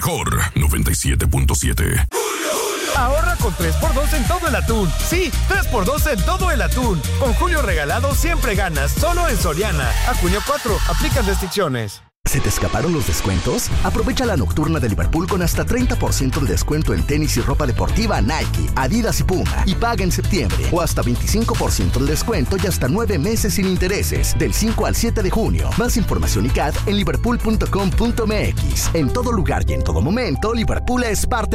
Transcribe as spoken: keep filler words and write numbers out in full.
mejor noventa y siete punto siete. Ahorra con tres por dos en todo el atún. Sí, tres por dos en todo el atún. Con Julio Regalado siempre ganas, solo en Soriana. A junio cuatro, aplican restricciones. ¿Se te escaparon los descuentos? Aprovecha la nocturna de Liverpool con hasta treinta por ciento de descuento en tenis y ropa deportiva Nike, Adidas y Puma. Y paga en septiembre. O hasta veinticinco por ciento de descuento y hasta nueve meses sin intereses. Del cinco al siete de junio. Más información y C A D en liverpool punto com punto m x. En todo lugar y en todo momento, Liverpool es parte